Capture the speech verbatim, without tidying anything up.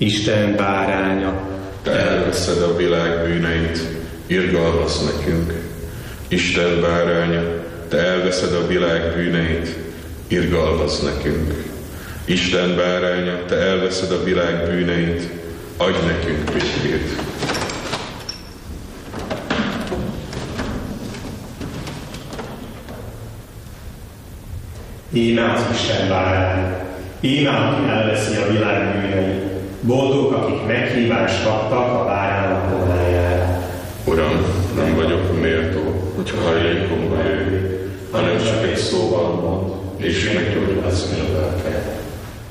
Isten báránya, te elveszed a világ bűneit, irgalmaz nekünk. Isten báránya, te elveszed a világ bűneit, irgalmaz nekünk. Isten báránya, te elveszed a világ bűneit, adj nekünk békét. Íme az Isten báránya, íme, aki elveszi a világ bűneit. Boldog, akik meghívást kaptak a bárány lakomájára. Uram, nem vagyok méltó, hogy hajlékomba jöjj, hanem csak egy szóval mond, és meggyógyulsz minket.